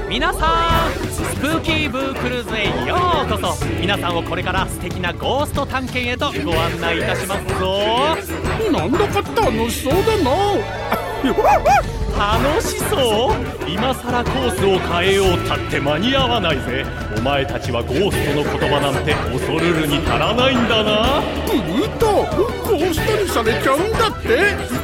皆さん、スプーキーブークルーズへようこそ。皆さんをこれから素敵なゴースト探検へとご案内いたしますぞ。 なんだか楽しそうだな。 楽しそう？今さらコースを変えようったって間に合わないぜ。お前たちはゴーストの言葉なんて恐るるに足らないんだな。 ブルート、ゴーストにされちゃうんだって。